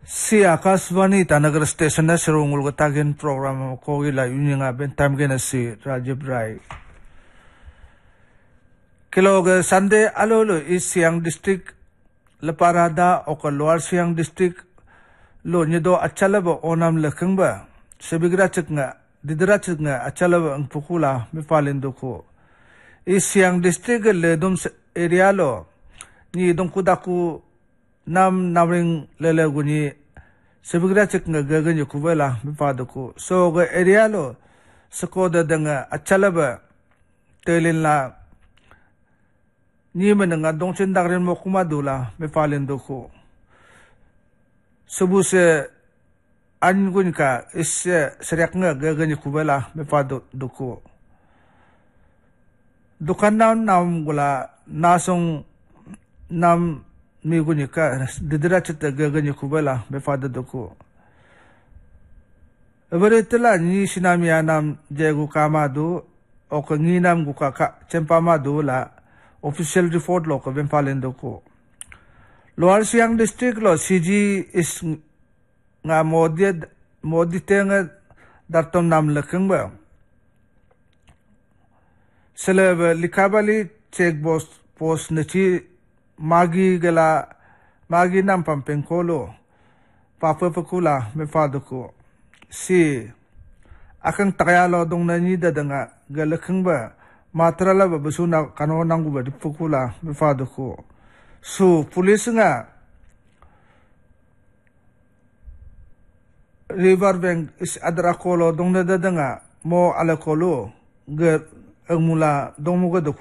Si Akashvani Tanagar Station na Sirungul Gatagan program ko ila yun nga ben time gena si Rajiv Rai. Kilog Sunday alolo is Siang District Laparada o Luar Siang District lo nyedo achalaba onam lekeng ba sebigra cek nga didra cek nga achalaba ang pukula mifalindo ko. Is Siang District le dum area lo ni dong kudaku nam namring lele guni sebigra cek nga gagan yukubela mifado ko. So ga area lo sekoda denga achalaba telin la ni menenga dong cendakrin mo kumadula mifalindo ko. Sebuse angun ka is seriak nga gagan yukubela mifado duko. Dukan nam gula nasong nam migunya ka didira cita gagan yukubela mifado duko. Beritela ni sinami anam jago kamadu o kanginam gukaka cempamadu la official report lo ko mifalindo ko. Luar Siang District lo CG is nga modi tenga dartom nam lekeng ba. Sele likabali check post nachi magi nam pampengkolo papa pakula me fado ko. Si akang takayalo dong nanida danga galekeng ba matrala ba basuna kanonang ba dipukula me fado ko. So, pulis nga riverbank is adra kolo dong nadada nga mo ala kolo ang mula dong mo